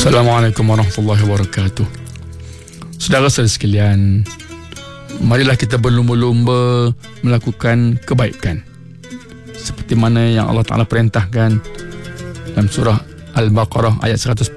Assalamualaikum warahmatullahi wabarakatuh. Saudara-saudara sekalian, marilah kita berlumba-lumba melakukan kebaikan seperti mana yang Allah Ta'ala perintahkan dalam surah Al-Baqarah ayat 148.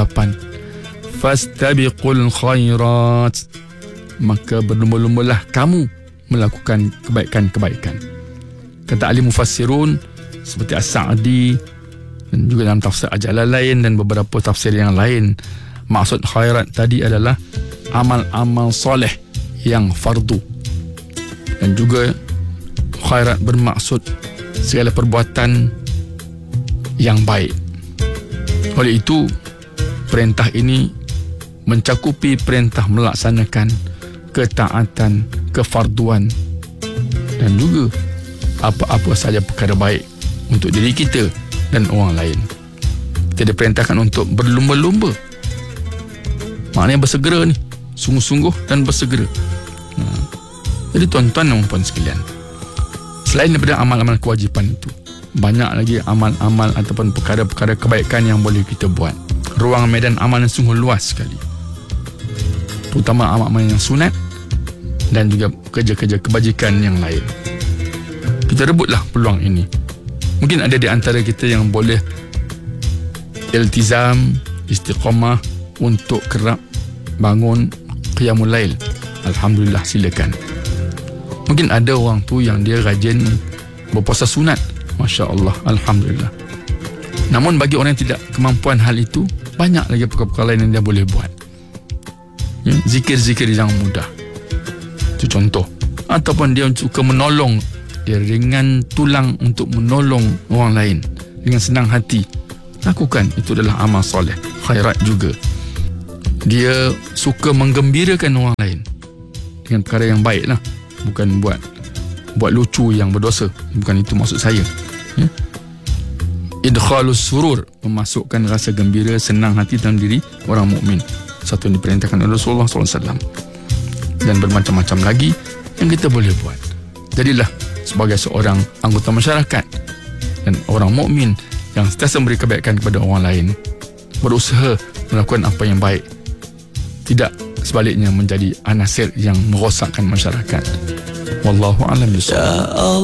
Fastabiqul khairat, maka berlumba-lumbalah kamu melakukan kebaikan-kebaikan. Kata ahli mufassirun seperti As-Sa'di dan juga dalam tafsir Al-Jalalain dan beberapa tafsir yang lain, maksud khairat tadi adalah amal-amal soleh yang fardu, dan juga khairat bermaksud segala perbuatan yang baik. Oleh itu, perintah ini mencakupi perintah melaksanakan ketaatan, kefarduan, dan juga apa-apa saja perkara baik untuk diri kita dan orang lain. Kita diperintahkan untuk berlumba-lumba, maknanya bersegera ni, sungguh-sungguh dan bersegera. Jadi tuan-tuan dan puan sekalian, selain daripada amal-amal kewajipan itu, banyak lagi amal-amal ataupun perkara-perkara kebaikan yang boleh kita buat. Ruang medan amal yang sungguh luas sekali, terutama amal-amal yang sunat dan juga kerja-kerja kebajikan yang lain. Kita rebutlah peluang ini. Mungkin ada di antara kita yang boleh iltizam, istiqamah untuk kerap bangun qiyamul lail. Alhamdulillah, silakan. Mungkin ada orang tu yang dia rajin berpuasa sunat, Masya Allah, Alhamdulillah. Namun bagi orang yang tidak kemampuan hal itu, banyak lagi perkara-perkara lain yang dia boleh buat. Zikir-zikir yang mudah, itu contoh. Ataupun dia suka menolong, dia ringan tulang untuk menolong orang lain dengan senang hati, lakukan. Itu adalah amal soleh, khairat juga. Dia suka menggembirakan orang lain dengan perkara yang baik lah, bukan buat lucu yang berdosa. Bukan itu maksud saya. Idkhalus surur, memasukkan rasa gembira, senang hati dalam diri orang mukmin. Satu yang diperintahkan oleh Rasulullah SAW. Dan bermacam-macam lagi yang kita boleh buat. Jadilah sebagai seorang anggota masyarakat dan orang mukmin yang sentiasa memberi kebaikan kepada orang lain, berusaha melakukan apa yang baik, tidak sebaliknya menjadi anasir yang merosakkan masyarakat. Wallahu a'lam bishawab.